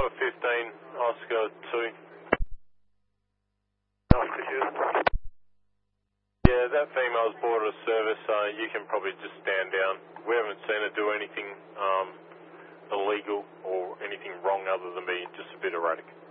Tower 15, Oscar 2. Oscar Houston. Yeah, that female's boarded a service, you can probably just stand down. We haven't seen her do anything illegal or anything wrong other than being just a bit erratic.